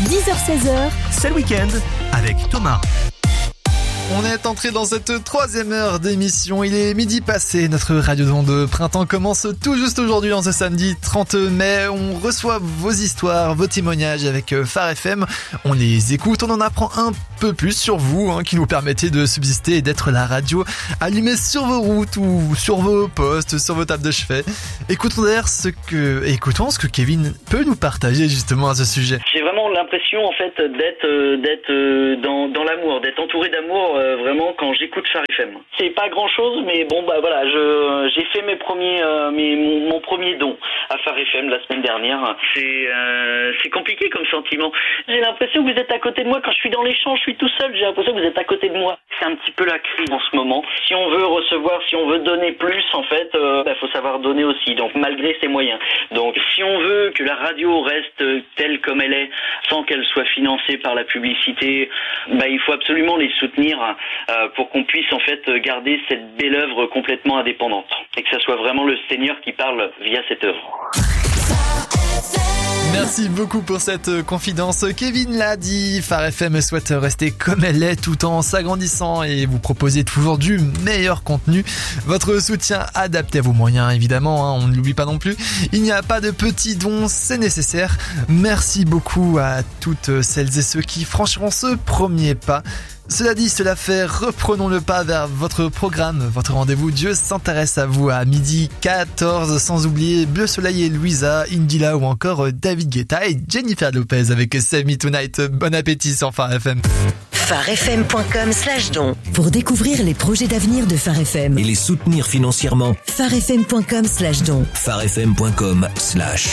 10h-16h, c'est le week-end avec Thomas. On est entré dans cette troisième heure d'émission. Il est midi passé. Notre radio de printemps commence tout juste aujourd'hui, en ce samedi 30 mai. On reçoit vos histoires, vos témoignages avec Phare FM. On les écoute, on en apprend un peu plus sur vous, qui nous permettez de subsister et d'être la radio allumée sur vos routes ou sur vos postes, sur vos tables de chevet. Écoutons ce que Kevin peut nous partager justement à ce sujet. J'ai vraiment l'impression en fait d'être dans l'amour, d'être entouré d'amour vraiment quand j'écoute Phare FM. C'est pas grand chose, mais bon voilà, j'ai fait mon premier don à Phare FM la semaine dernière. C'est compliqué comme sentiment. J'ai l'impression que vous êtes à côté de moi quand je suis dans les champs, je suis tout seul, j'ai l'impression que vous êtes à côté de moi. C'est un petit peu la crise en ce moment. Si on veut recevoir, si on veut donner plus, en fait, faut savoir donner aussi. Donc malgré ses moyens. Donc si on veut que la radio reste telle comme elle est, sans qu'elle soit financée par la publicité, il faut absolument les soutenir pour qu'on puisse en fait garder cette belle œuvre complètement indépendante et que ça soit vraiment le Seigneur qui parle via cette œuvre. Merci beaucoup pour cette confidence. Kevin l'a dit, Phare FM souhaite rester comme elle est tout en s'agrandissant et vous proposer toujours du meilleur contenu. Votre soutien adapté à vos moyens, évidemment, on ne l'oublie pas non plus. Il n'y a pas de petits dons, c'est nécessaire. Merci beaucoup à toutes celles et ceux qui franchiront ce premier pas. Cela dit, cela fait, reprenons le pas vers votre programme, votre rendez-vous Dieu s'intéresse à vous à midi 14, sans oublier Bleu Soleil et Louisa, Indila ou encore David Guetta et Jennifer Lopez avec Save Me Tonight. Bon appétit sur Phare FM. pharefm.com/don pour découvrir les projets d'avenir de Phare FM et les soutenir financièrement. pharefm.com/don pharefm.com/